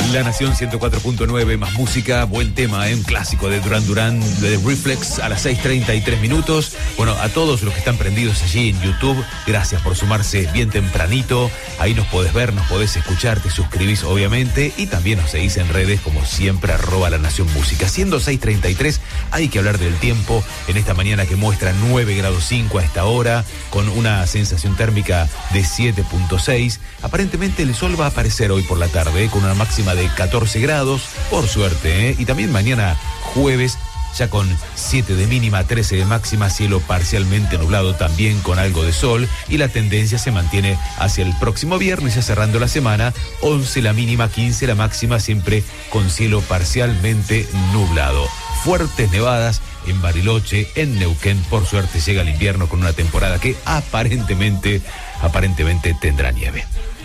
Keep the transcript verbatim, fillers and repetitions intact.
La Nación ciento cuatro punto nueve, más música, buen tema, ¿eh? Un clásico de Duran Duran, de Reflex, a las seis treinta y tres minutos. Bueno, a todos los que están prendidos allí en YouTube, gracias por sumarse bien tempranito. Ahí nos podés ver, nos podés escuchar, te suscribís obviamente y también nos seguís en redes como siempre, arroba La Nación Música. Siendo seis treinta y tres, hay que hablar del tiempo en esta mañana que muestra nueve grados cinco a esta hora, con una sensación térmica de siete punto seis. Aparentemente el sol va a aparecer hoy por la tarde, ¿eh? Con una máxima de catorce grados, por suerte, ¿eh? Y también mañana jueves, ya con siete de mínima, trece de máxima, cielo parcialmente nublado también con algo de sol, y la tendencia se mantiene hacia el próximo viernes, ya cerrando la semana, once la mínima, quince la máxima, siempre con cielo parcialmente nublado. Fuertes nevadas en Bariloche, en Neuquén. Por suerte llega el invierno con una temporada que aparentemente, aparentemente tendrá nieve.